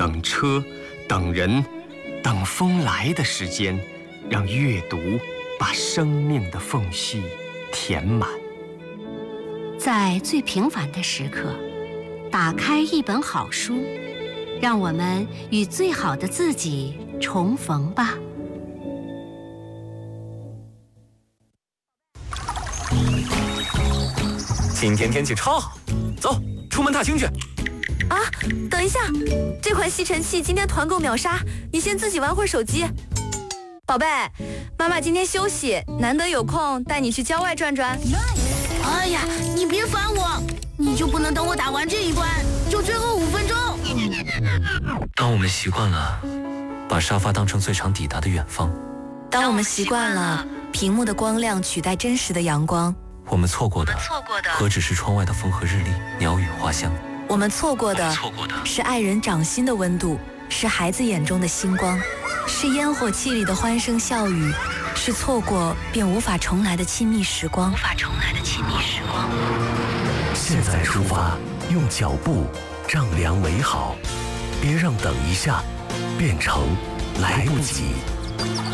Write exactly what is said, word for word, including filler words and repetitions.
等车、等人、等风来的时间，让阅读把生命的缝隙填满。 在最平凡的时刻，打开一本好书，让我们与最好的自己重逢吧。 今天天气超好，走，出门踏青去。 啊，等一下，这款吸尘器今天团购秒杀，你先自己玩会儿手机。宝贝，妈妈今天休息，难得有空带你去郊外转转。 哎呀，你别烦我，你就不能等我打完这一关，就最后五分钟？ 当我们习惯了把沙发当成最长抵达的远方， 当我们习惯了屏幕的光亮取代真实的阳光， 我们错过的何止是窗外的风和日丽、鸟语花香？ 我们错过的是爱人掌心的温度，是孩子眼中的星光，是烟火气里的欢声笑语，是错过便无法重来的亲密时光。无法重来的亲密时光。 现在出发，用脚步丈量美好，别让等一下变成来不及。